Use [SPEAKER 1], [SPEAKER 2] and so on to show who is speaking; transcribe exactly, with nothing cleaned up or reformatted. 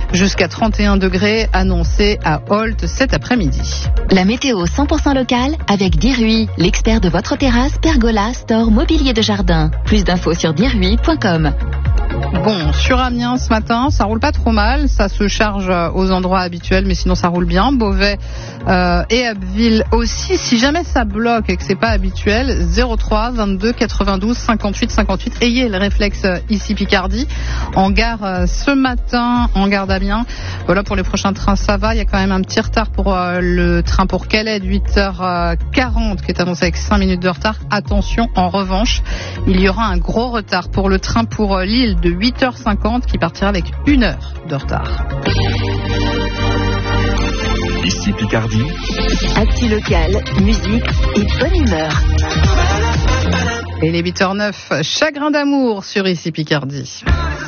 [SPEAKER 1] jusqu'à trente et un degrés annoncés à Holt cet après-midi.
[SPEAKER 2] La météo cent pour cent locale avec Dirui, l'expert de votre terrasse, pergola, store, mobilier de jardin. Plus d'infos sur dirui point com.
[SPEAKER 1] Bon, sur Amiens ce matin, ça roule pas trop mal, ça se charge aux endroits habituels, mais sinon ça roule bien. Beauvais euh, et Abbeville aussi. Si jamais ça bloque et que c'est pas habituel, zéro trois vingt-deux quatre-vingt-douze cinquante-huit cinquante-huit. Ayez le réflexe ici Picardie. En gare euh, ce matin, en gare d'Amiens. Voilà, pour les prochains trains, ça va. Il y a quand même un petit retard pour euh, le train pour Calais de huit heures quarante qui est annoncé avec cinq minutes de retard. Attention, en revanche, il y aura un gros retard pour le train pour euh, Lille de huit heures cinquante qui partira avec une heure de retard.
[SPEAKER 3] Ici Picardie.
[SPEAKER 2] Actu locale, musique et bonne humeur.
[SPEAKER 1] Et les huit heures neuf, chagrin d'amour sur Ici Picardie.